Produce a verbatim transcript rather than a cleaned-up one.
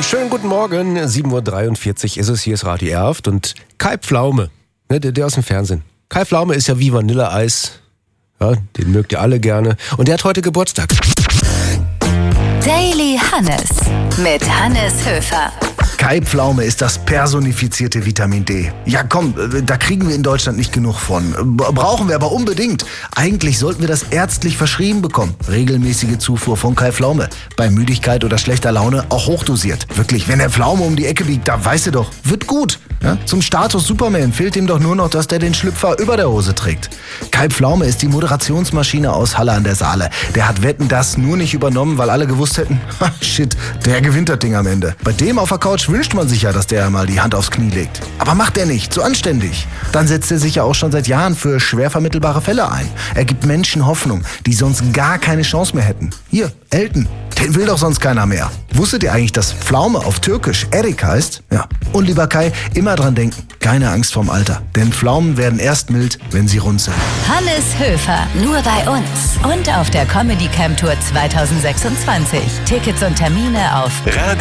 Schönen guten Morgen, sieben Uhr dreiundvierzig ist es, hier ist Radio Erft und Kai Pflaume, ne, der, der aus dem Fernsehen. Kai Pflaume ist ja wie Vanilleeis, ja, den mögt ihr alle gerne und der hat heute Geburtstag. Daily Hannes mit Hannes Höfer. Kai Pflaume ist das personifizierte Vitamin D. Ja komm, da kriegen wir in Deutschland nicht genug von. Brauchen wir aber unbedingt. Eigentlich sollten wir das ärztlich verschrieben bekommen. Regelmäßige Zufuhr von Kai Pflaume. Bei Müdigkeit oder schlechter Laune auch hochdosiert. Wirklich, wenn der Pflaume um die Ecke biegt, da weißt du doch, wird gut. Ja? Zum Status Superman fehlt ihm doch nur noch, dass der den Schlüpfer über der Hose trägt. Kai Pflaume ist die Moderationsmaschine aus Halle an der Saale. Der hat Wetten, das nur nicht übernommen, weil alle gewusst hätten, ha, shit, der gewinnt das Ding am Ende. Bei dem auf der Couch wünscht man sich ja, dass der mal die Hand aufs Knie legt. Aber macht er nicht, so anständig. Dann setzt er sich ja auch schon seit Jahren für schwer vermittelbare Fälle ein. Er gibt Menschen Hoffnung, die sonst gar keine Chance mehr hätten. Hier, Elton, den will doch sonst keiner mehr. Wusstet ihr eigentlich, dass Pflaume auf Türkisch Erik heißt? Ja. Und lieber Kai, immer dran denken, keine Angst vorm Alter. Denn Pflaumen werden erst mild, wenn sie rund sind. Hannes Höfer, nur bei uns. Und auf der Comedy Camp Tour zwanzig sechsundzwanzig. Tickets und Termine auf